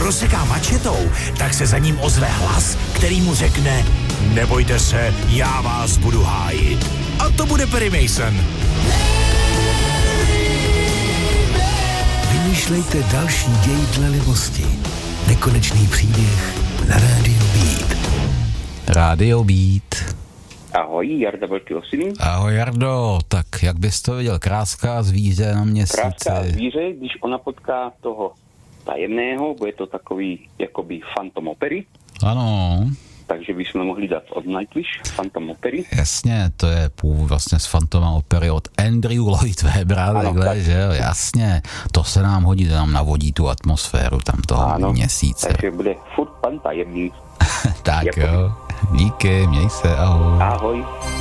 rozseká mačetou, tak se za ním ozve hlas, který mu řekne: nebojte se, já vás budu hájit. A to bude Perry Mason. Vymýšlejte další děj dle libosti. Nekonečný příběh na Rádiu Beat. Rádio Beat. Ahoj, Jarda Velký Osiný. Ahoj Jardo, tak jak bys to viděl, kráska zvíře na měsíci? Kráska zvíře, když ona potká toho tajemného, bude to takový jakoby Phantom Opery. Ano. Takže bychom mohli dát od Nightwish, Phantom Opery. Jasně, to je původ vlastně z Phantoma Opery od Andrew Lloyd Webbera, takhle, že jo, jasně. To se nám hodí, to nám navodí tu atmosféru tam toho měsíce. Takže bude furt pan tajemný. Tak jo, díky, měj se, ahoj. Ahoj.